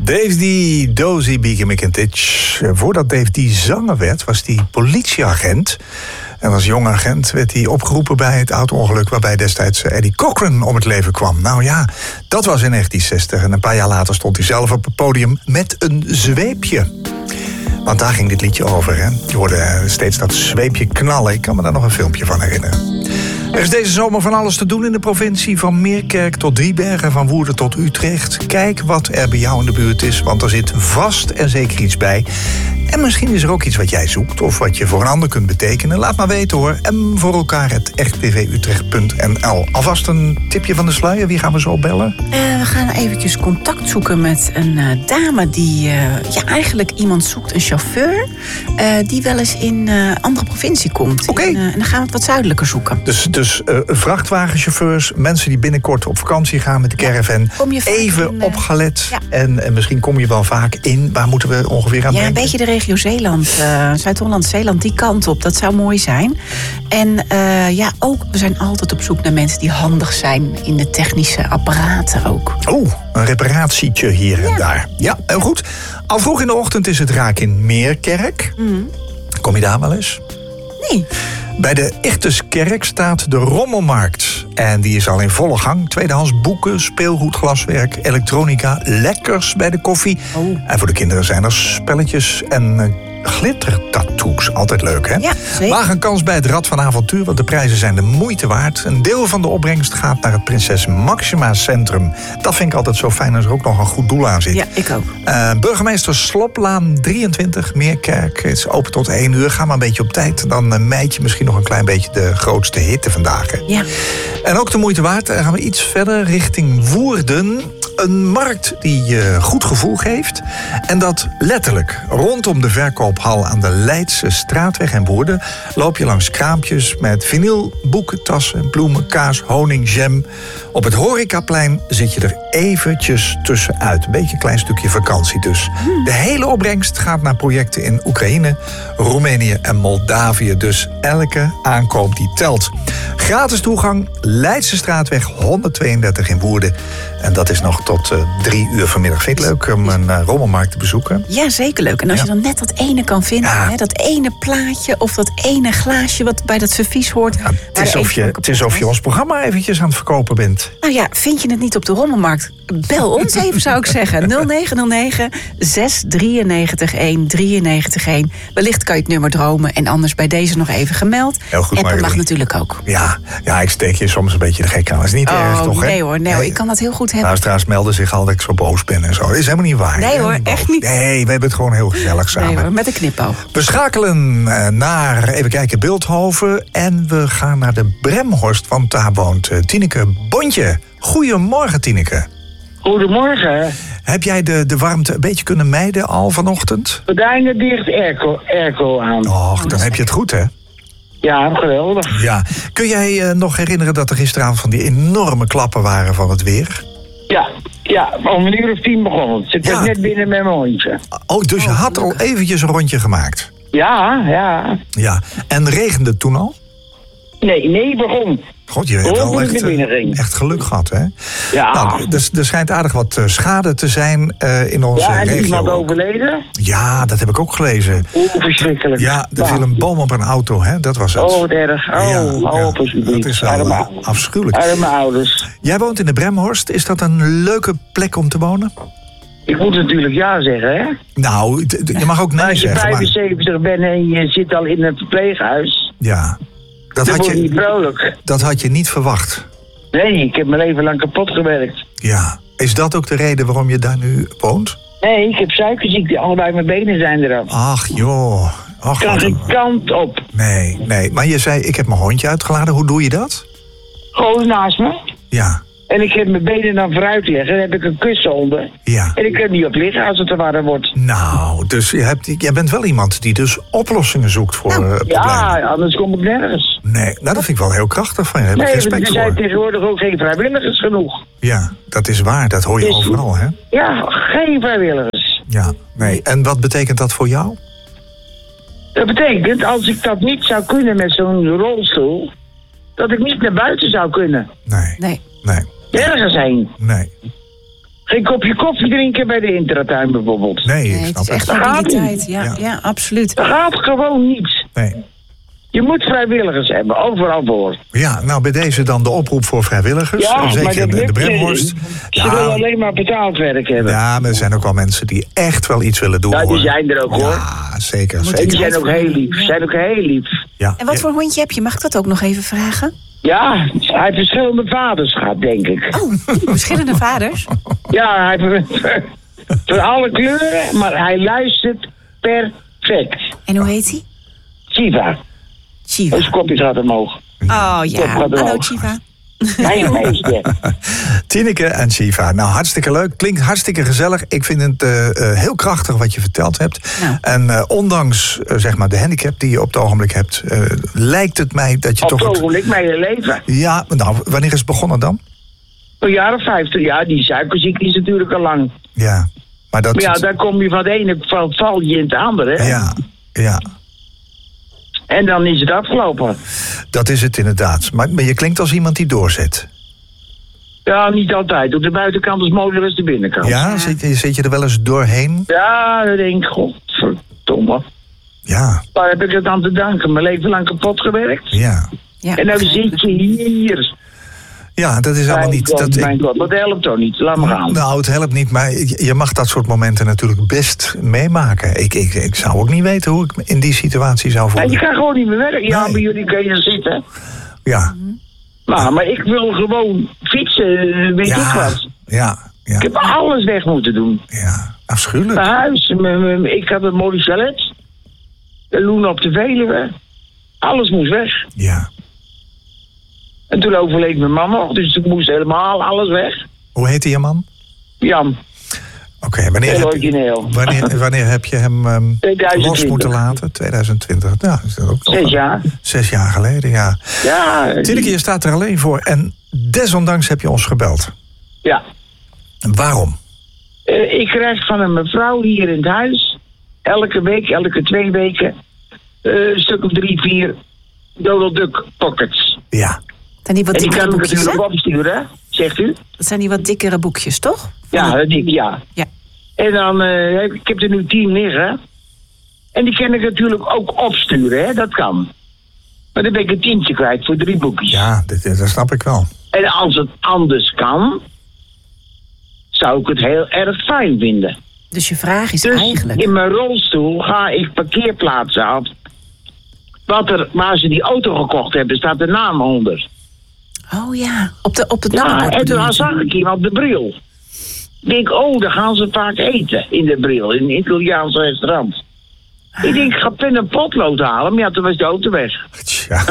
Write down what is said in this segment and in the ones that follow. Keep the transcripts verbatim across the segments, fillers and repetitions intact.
Dave D. Dozy Beaker McIntitch. Voordat Dave D. zanger werd, was hij politieagent. En als jong agent werd hij opgeroepen bij het auto-ongeluk waarbij destijds Eddie Cochran om het leven kwam. Nou ja, dat was in negentien zestig. En een paar jaar later stond hij zelf op het podium met een zweepje. Want daar ging dit liedje over, hè. Je hoorde steeds dat zweepje knallen. Ik kan me daar nog een filmpje van herinneren. Er is deze zomer van alles te doen in de provincie. Van Meerkerk tot Driebergen, van Woerden tot Utrecht. Kijk wat er bij jou in de buurt is, want er zit vast en zeker iets bij. En misschien is er ook iets wat jij zoekt of wat je voor een ander kunt betekenen. Laat maar weten hoor. En voor elkaar het r t v utrecht punt n l. Alvast een tipje van de sluier. Wie gaan we zo bellen? Uh, we gaan eventjes contact zoeken met een uh, dame die uh, ja, eigenlijk iemand zoekt. Een chauffeur uh, die wel eens in een uh, andere provincie komt. Oké. Okay. Uh, en dan gaan we het wat zuidelijker zoeken. Dus, dus uh, vrachtwagenchauffeurs, mensen die binnenkort op vakantie gaan met de caravan. Ja, even in, uh, opgelet. Ja. En, en misschien kom je wel vaak in. Waar moeten we ongeveer aan ja, denken? Een beetje de regio Zeeland, uh, Zuid-Holland, Zeeland, die kant op. Dat zou mooi zijn. En uh, ja, ook, we zijn altijd op zoek naar mensen die handig zijn in de technische apparaten ook. Oeh, een reparatietje hier ja. en daar. Ja, heel goed. Al vroeg in de ochtend is het raak in Meerkerk. Mm. Kom je daar wel eens? Nee. Bij de Ichthuskerk staat de Rommelmarkt. En die is al in volle gang. Tweedehands boeken, speelgoed, glaswerk, elektronica, lekkers bij de koffie. Oh. En voor de kinderen zijn er spelletjes en uh, glittertattoos. Altijd leuk, hè? Ja, zeker. Maak een kans bij het Rad van Avontuur, want de prijzen zijn de moeite waard. Een deel van de opbrengst gaat naar het Prinses Maxima Centrum. Dat vind ik altijd zo fijn als er ook nog een goed doel aan zit. Ja, ik ook. Uh, burgemeester Sloplaan drieëntwintig, Meerkerk. Het is open tot één uur. Ga maar een beetje op tijd. Dan uh, meid je misschien nog een klein beetje de grootste hitte vandaag. Hè? Ja. En ook de moeite waard. Dan gaan we iets verder richting Woerden. Een markt die uh, goed gevoel geeft. En dat letterlijk. Rondom de verkoophal aan de Leidse Straatweg in Woerden loop je langs kraampjes met vinyl, boeken, tassen, bloemen, kaas, honing, jam. Op het horecaplein zit je er eventjes tussenuit. Een beetje een klein stukje vakantie dus. Hmm. De hele opbrengst gaat naar projecten in Oekraïne, Roemenië en Moldavië. Dus elke aankoop die telt. Gratis toegang, Leidse Straatweg honderdtweeëndertig in Woerden. En dat is nog tot uh, drie uur vanmiddag. Vind je het leuk om een uh, rommelmarkt te bezoeken? Ja, zeker leuk. En als ja. je dan net dat ene kan vinden, ja. hè, dat ene plaatje of dat ene glaasje wat bij dat servies hoort. Ja, het is of je, het is of je ons programma eventjes aan het verkopen bent. Nou ja, vind je het niet op de rommelmarkt? Bel ons even, zou ik zeggen. nul negen nul negen, zes drie negen een, drie negen een. Wellicht kan je het nummer dromen en anders bij deze nog even gemeld. Heel goed, en dat mag jullie. Natuurlijk ook. Ja, ja, ik steek je soms een beetje de gek aan. Dat is niet oh, erg, toch? Nee hè? hoor, nee, nee. Ik kan dat heel goed hebben. Luisteraars melden zich al dat ik zo boos ben en zo. Dat is helemaal niet waar. Nee hoor, echt niet. Nee, we hebben het gewoon heel gezellig samen. Nee hoor, met een knipoog. We schakelen naar, even kijken, Bilthoven. En we gaan naar de Bremhorst, want daar woont uh, Tineke Bontje. Goedemorgen, Tineke. Goedemorgen. Heb jij de, de warmte een beetje kunnen mijden al vanochtend? Gordijnen dicht, airco, airco aan. Och, dan heb je het goed, hè? Ja, geweldig. Ja. Kun jij uh, nog herinneren dat er gisteravond van die enorme klappen waren van het weer? Ja, ja, om een uur of tien begon het. Ik was ja. net binnen met mijn hondje. Oh, dus je oh, had al eventjes een rondje gemaakt? Ja, ja. Ja, en regende het toen al? Nee, nee, begon. God, je hebt wel echt, uh, echt geluk gehad, hè? Ja. Nou, er, er schijnt aardig wat uh, schade te zijn uh, in onze ja, en regio. Ja, iemand overleden? Ja, dat heb ik ook gelezen. Oeh, verschrikkelijk. Ja, er viel een boom op een auto, hè? Dat was het. Oh, wat erg. Oh, ja, oh, ja, dat is wel afschuwelijk. Arme ouders. Jij woont in de Bremhorst. Is dat een leuke plek om te wonen? Ik moet natuurlijk ja zeggen, hè? Nou, je mag ook nee als je zeggen. vijfenzeventig maar... bent en je zit al in het verpleeghuis... Ja. Dat had, je, niet vrolijk. dat had je niet verwacht. Nee, ik heb mijn leven lang kapot gewerkt. Ja. Is dat ook de reden waarom je daar nu woont? Nee, ik heb suikerziekte. Allebei mijn benen zijn eraf. Ach, joh. Ach, kan geen kant op. Nee, nee. Maar je zei, ik heb mijn hondje uitgeladen. Hoe doe je dat? Gewoon naast me. Ja. En ik heb mijn benen dan vooruit leggen. Dan heb ik een kussen onder. Ja. En ik kan niet op liggen als het te warm wordt. Nou, dus je hebt, jij bent wel iemand die dus oplossingen zoekt voor nou, uh, problemen. Ja, anders kom ik nergens. Nee, nou dat vind ik wel heel krachtig van je. Daar heb ik nee, respect er voor. zijn tegenwoordig ook geen vrijwilligers genoeg. Ja, dat is waar. Dat hoor je dus, overal, hè? Ja, geen vrijwilligers. Ja, nee. En wat betekent dat voor jou? Dat betekent, als ik dat niet zou kunnen met zo'n rolstoel... dat ik niet naar buiten zou kunnen. Nee. Nee. Nee. Nergens heen. Nee. Geen kopje koffie drinken bij de intratuin bijvoorbeeld. Nee, ik Nee, het snap is echt het. mobiliteit. Ja, Ja. ja. absoluut. Dat gaat gewoon niet. Nee. Je moet vrijwilligers hebben, overal voor. Ja, nou bij deze dan de oproep voor vrijwilligers. Ja, maar Zeker dat in de lukt Bremhorst. niet. Ze willen alleen maar betaald werk hebben. ja, maar er zijn ook wel mensen die echt wel iets willen doen. Ja, die hoor. zijn er ook, hoor. Ja, zeker. Moet En zeker. die zijn ook heel lief. Ze zijn ook heel lief. Ja. En wat Ja. voor hondje heb je? Mag ik dat ook nog even vragen? Ja, hij heeft verschillende vaders gehad, denk ik. Oh, verschillende vaders. Ja, hij heeft van alle kleuren, maar hij luistert perfect. En hoe heet hij? Chiva. Chiva. Zijn kopje gaat omhoog. Oh Kop ja, gaat hallo omhoog. Chiva. Mijn meester. Tineke en Shiva. Nou, hartstikke leuk. Klinkt hartstikke gezellig. Ik vind het uh, uh, heel krachtig wat je verteld hebt. Nou. En uh, ondanks uh, zeg maar de handicap die je op het ogenblik hebt... Uh, lijkt het mij dat je Op toch... het het- ogenblik mijn hele leven. Ja, nou, wanneer is het begonnen dan? Een jaar of vijftig jaar, die suikerziekte is natuurlijk al lang. Ja, maar dat... Maar ja, dan kom je van het ene val, val je in het andere. Hè? ja, ja, En dan is het afgelopen. dat is het inderdaad. Maar, maar je klinkt als iemand die doorzet. Ja, niet altijd. Op de buitenkant is mooier dan de binnenkant. Ja, zit, je- zit je er wel eens doorheen? Ja, dan denk ik, godverdomme. Ja, Waar heb ik het aan te danken? Mijn leven lang kapot gewerkt. ja. Ja, En nou begrijp zit je hier. Ja, dat is allemaal Mijn niet... God, Dat, mijn God, dat helpt toch niet? Laat me gaan. nou, het helpt niet, maar je je mag dat soort momenten natuurlijk best meemaken. Ik, ik, ik zou ook niet weten hoe ik me in die situatie zou En je voelen. kan gewoon niet meer werken. Ja, Nee. bij jullie kun je zitten. Ja, Maar, maar ik wil gewoon fietsen, eh, weet ik ja, wat. ja, ja, Ik heb alles weg moeten doen. ja. Afschuwelijk. Mijn huis, mijn- mijn- ik had een mooi chalet. Een loen op de Veluwe. Alles moest weg. Ja. En toen overleed mijn man nog, dus ik moest helemaal alles weg. Hoe heette je man? Jan, Oké, wanneer, heel heb je- origineel. wanneer, wanneer heb je hem ehm, tweeduizend twintig. los moeten laten? tweeduizend twintig. Ja, is dat ook nog Zes een- jaar. Zes jaar geleden, ja. Ja, Tineke, je staat er alleen voor en desondanks heb je ons gebeld. ja. Waarom? Eh, ik krijg van een mevrouw hier in het huis, elke week, elke twee weken, eh, een stuk of drie, vier Donald Duck pockets. Ja, Zijn die wat En die dikkere kan ik boekjes, natuurlijk hè? opsturen, hè? Zegt u? Dat zijn die wat dikkere boekjes, toch? Ja, dat denk ik, ja. Ja. En dan, eh, heb- ik heb er nu tien liggen. En die kan ik natuurlijk ook opsturen, hè? Dat kan. Maar dan ben ik een tientje kwijt voor drie boekjes. ja dat, dat snap ik wel. En als het anders kan, zou ik het heel erg fijn vinden. Dus je vraag is Dus eigenlijk... in mijn rolstoel ga ik parkeerplaatsen af. Wat er, waar ze die auto gekocht hebben, staat de naam onder. Oh ja, op, de, op het Ja, nummerbord en bedoel toen je? zag ik iemand de bril. Ik denk, oh, daar gaan ze vaak eten in de bril, in een Italiaans restaurant. Ik denk, ik ga pen en potlood halen, maar ja, toen was de auto weg. Tja.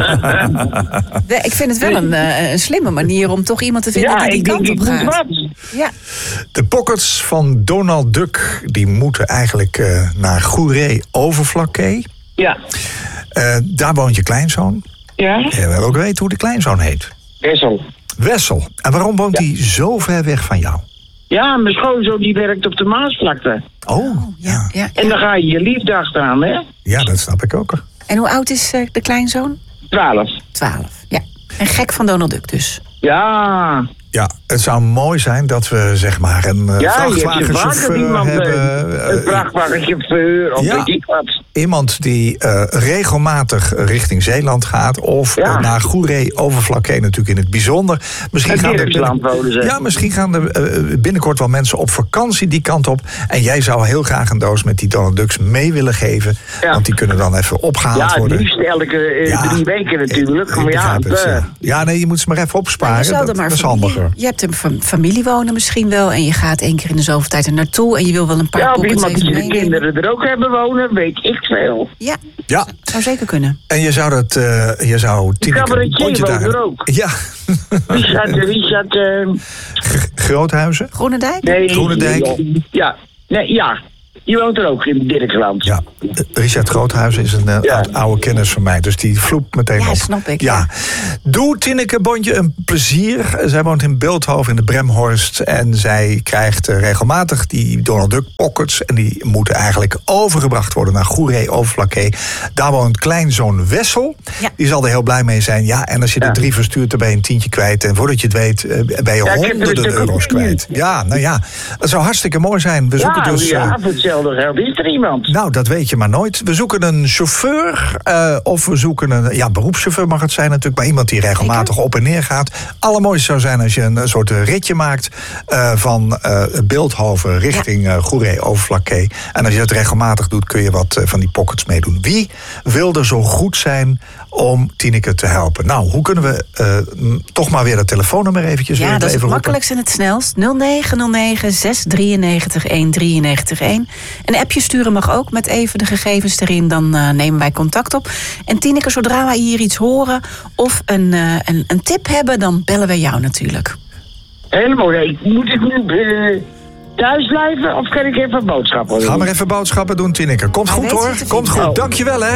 Nee, ik vind het wel een, eh, een slimme manier om toch iemand te vinden Ja, die die ik denk, kant ik op moet gaat. wat. Ja. De pockets van Donald Duck die moeten eigenlijk uh, naar Goeree Overflakkee. Ja. Uh, daar woont je kleinzoon. Ja? Je wil ook weten hoe de kleinzoon heet. Wessel. Wessel. En waarom woont Ja. hij zo ver weg van jou? Ja, mijn schoonzoon die werkt op de Maasvlakte. Oh, Ja, ja. ja, En ja. dan ga je je liefde achteraan, hè? Ja, dat snap ik ook. En hoe oud is eh, de kleinzoon? Twaalf. Twaalf, ja. En gek van Donald Duck dus. Ja. Ja, het zou mooi zijn dat we zeg maar een uh, Ja, je hebt je vaker vrachtwagenchauffeur iemand, hebben. eh, een uh, vrachtwagenchauffeur of ja. weet ik wat. Iemand die uh, regelmatig richting Zeeland gaat. Of Ja. uh, naar Goeree Overflakkee natuurlijk in het bijzonder. Misschien Het gaan er Dirksland wonen ze. ja, misschien gaan er uh, binnenkort wel mensen op vakantie die kant op. En jij zou heel graag een doos met die Donald Ducks mee willen geven. Ja. Want die kunnen dan even opgehaald Ja, het worden. liefst elke eh, Ja. drie weken natuurlijk. Ik Maar ja, begrijp het, eh, ja. ja, nee, je moet ze maar even opsparen. Maar je zou dat, er maar dat is familie- handiger. Je hebt een fam- familie wonen misschien wel. En je gaat één keer in de zoveel tijd er naartoe. En je wil wel een paar ja, of pockets iemand even die de meenemen. kinderen er ook hebben wonen, weet ik veel. Ja, Ja, zou zeker kunnen. en je zou dat, uh, je zou Tineke cabaretier Bontje woont daar- er ook. Ja, Richard, Richard, eh, G- Groothuizen. Groenendijk? nee. Groenendijk. Ja, nee, ja. Die woont er ook in Dirkland. Ja, Richard Groothuizen is een uh, Ja. oud- oude kennis van mij. Dus die vloept meteen Ja, op. snap ik, Ja. ja. Doe Tineke Bontje een plezier. Zij woont in Beeldhoven in de Bremhorst. En zij krijgt uh, regelmatig die Donald Duck pockets. En die moeten eigenlijk overgebracht worden naar Goeree-Overflakkee. Daar woont kleinzoon Wessel. Ja. Die zal er heel blij mee zijn. Ja, en als je Ja. er drie verstuurt, dan ben je een tientje kwijt. En voordat je het weet, uh, ben je Ja, ik heb er een honderden stuk op euro's kwijt. gezien. Ja, nou ja. Dat zou hartstikke mooi zijn. We zoeken Ja, dus... uh, ja, voor hetzelfde geld is er iemand. Nou, dat weet je maar nooit. We zoeken een chauffeur, uh, of we zoeken een ja, beroepschauffeur mag het zijn natuurlijk, maar iemand die regelmatig op en neer gaat. Allermooiste zou zijn als je een soort ritje maakt uh, van uh, Beeldhoven richting uh, Goeree-Overflakkee. En als je dat regelmatig doet, kun je wat uh, van die pockets meedoen. Wie wil er zo goed zijn om Tineke te helpen? Nou, hoe kunnen we uh, m, toch maar weer dat telefoonnummer eventjes Ja, weer dat is even het roepen? makkelijkst en het snelst. nul negen nul negen zes drieënnegentig één drieënnegentig één. Een appje sturen mag ook met even de gegevens erin. Dan uh, nemen wij contact op. En Tineke, zodra wij hier iets horen of een, uh, een, een tip hebben, dan bellen wij jou natuurlijk. Helemaal. Ik, moet ik nu uh, thuis blijven of kan ik even boodschappen doen? Ga maar even boodschappen doen, Tineke. Komt Hij goed weet hoor. wat te Komt vinden. goed. Dankjewel hè.